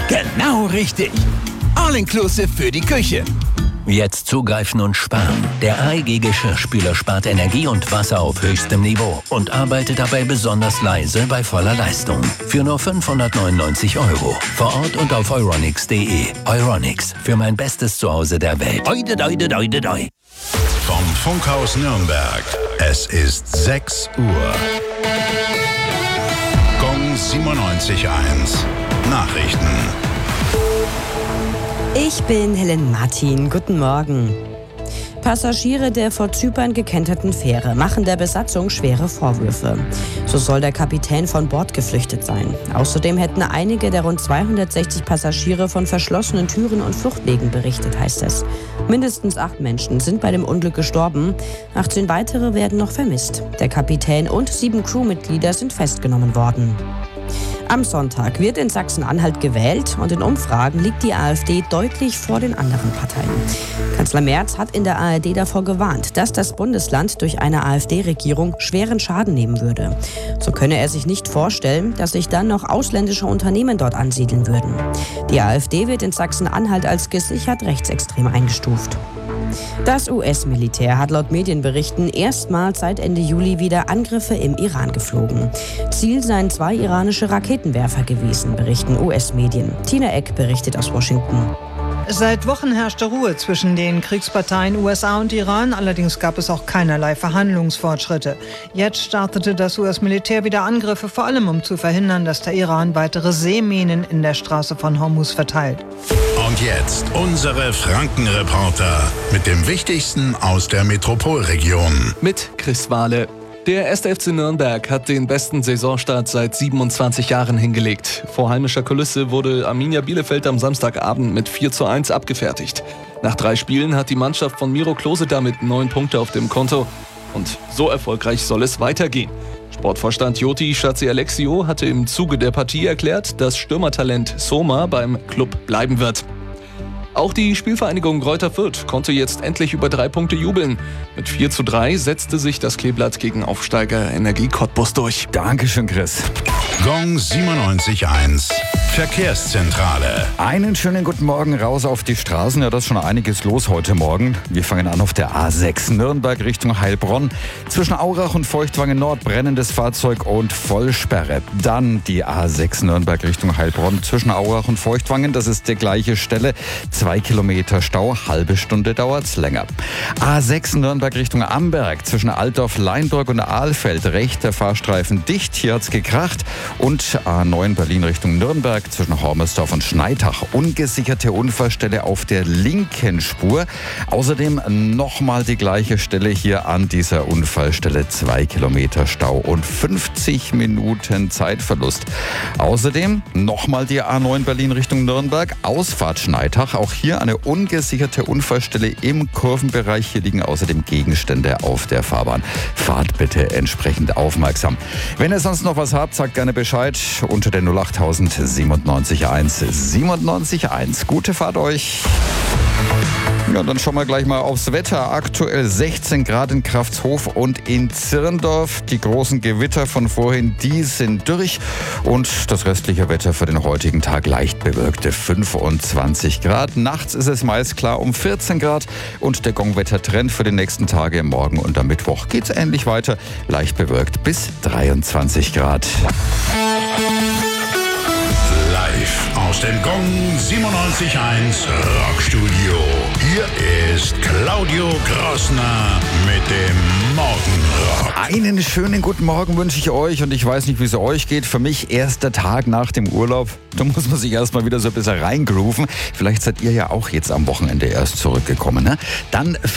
Genau richtig. All-inclusive für die Küche. Jetzt zugreifen und sparen. Der AEG Geschirrspüler spart Energie und Wasser auf höchstem Niveau und arbeitet dabei besonders leise bei voller Leistung. Für nur 599 €. Vor Ort und auf euronics.de. Euronics, für mein bestes Zuhause der Welt. Oide, doide, doide, doi. Vom Funkhaus Nürnberg. Es ist 6 Uhr. Gong 97.1. Nachrichten. Ich bin Helen Martin. Guten Morgen. Passagiere der vor Zypern gekenterten Fähre machen der Besatzung schwere Vorwürfe. So soll der Kapitän von Bord geflüchtet sein. Außerdem hätten einige der rund 260 Passagiere von verschlossenen Türen und Fluchtwegen berichtet, heißt es. Mindestens 8 Menschen sind bei dem Unglück gestorben. 18 weitere werden noch vermisst. Der Kapitän und 7 Crewmitglieder sind festgenommen worden. Am Sonntag wird in Sachsen-Anhalt gewählt und in Umfragen liegt die AfD deutlich vor den anderen Parteien. Kanzler Merz hat in der ARD davor gewarnt, dass das Bundesland durch eine AfD-Regierung schweren Schaden nehmen würde. So könne er sich nicht vorstellen, dass sich dann noch ausländische Unternehmen dort ansiedeln würden. Die AfD wird in Sachsen-Anhalt als gesichert rechtsextrem eingestuft. Das US-Militär hat laut Medienberichten erstmals seit Ende Juli wieder Angriffe im Iran geflogen. Ziel seien 2 iranische Raketenwerfer gewesen, berichten US-Medien. Tina Eck berichtet aus Washington. Seit Wochen herrschte Ruhe zwischen den Kriegsparteien USA und Iran, allerdings gab es auch keinerlei Verhandlungsfortschritte. Jetzt startete das US-Militär wieder Angriffe, vor allem um zu verhindern, dass der Iran weitere Seeminen in der Straße von Hormuz verteilt. Und jetzt unsere Frankenreporter mit dem Wichtigsten aus der Metropolregion. Mit Chris Wahle. Der 1. FC Nürnberg hat den besten Saisonstart seit 27 Jahren hingelegt. Vor heimischer Kulisse wurde Arminia Bielefeld am Samstagabend mit 4:1 abgefertigt. Nach 3 Spielen hat die Mannschaft von Miro Klose damit 9 Punkte auf dem Konto. Und so erfolgreich soll es weitergehen. Sportvorstand Joti Schatzi-Alexio hatte im Zuge der Partie erklärt, dass Stürmertalent Soma beim Club bleiben wird. Auch die Spielvereinigung Greuther Fürth konnte jetzt endlich über 3 Punkte jubeln. Mit 4:3 setzte sich das Kleeblatt gegen Aufsteiger Energie Cottbus durch. Dankeschön, Chris. Gong 97.1. Verkehrszentrale. Einen schönen guten Morgen raus auf die Straßen. Ja, da ist schon einiges los heute Morgen. Wir fangen an auf der A6 Nürnberg Richtung Heilbronn. Zwischen Aurach und Feuchtwangen Nord brennendes Fahrzeug und Vollsperre. Dann die A6 Nürnberg Richtung Heilbronn. Zwischen Aurach und Feuchtwangen, das ist die gleiche Stelle. 2 Kilometer Stau, halbe Stunde dauert's länger. A6 Nürnberg Richtung Amberg. Zwischen Altdorf, Leinburg und Ahlfeld. Rechter Fahrstreifen dicht, hier hat's gekracht. Und A9 Berlin Richtung Nürnberg. Zwischen Hormersdorf und Schneitach. Ungesicherte Unfallstelle auf der linken Spur. Außerdem nochmal die gleiche Stelle hier an dieser Unfallstelle. 2 Kilometer Stau und 50 Minuten Zeitverlust. Außerdem nochmal die A9 Berlin Richtung Nürnberg. Ausfahrt Schneitach. Auch hier eine ungesicherte Unfallstelle im Kurvenbereich. Hier liegen außerdem Gegenstände auf der Fahrbahn. Fahrt bitte entsprechend aufmerksam. Wenn ihr sonst noch was habt, sagt gerne Bescheid unter der 08000 97.1 97.1. Gute Fahrt euch. Ja, dann schauen wir gleich mal aufs Wetter. Aktuell 16 Grad in Kraftshof und in Zirndorf. Die großen Gewitter von vorhin, die sind durch. Und das restliche Wetter für den heutigen Tag leicht bewölkte 25 Grad. Nachts ist es meist klar um 14 Grad. Und der Gongwettertrend für die nächsten Tage, morgen und am Mittwoch, geht's ähnlich weiter. Leicht bewölkt bis 23 Grad. Live aus dem Gong 97.1 Rockstudio. Hier ist Claudio Grossner mit dem Morgenrock. Einen schönen guten Morgen wünsche ich euch und ich weiß nicht, wie es euch geht. Für mich erster Tag nach dem Urlaub. Da muss man sich erstmal wieder so ein bisschen reingrooven. Vielleicht seid ihr ja auch jetzt am Wochenende erst zurückgekommen, ne? Dann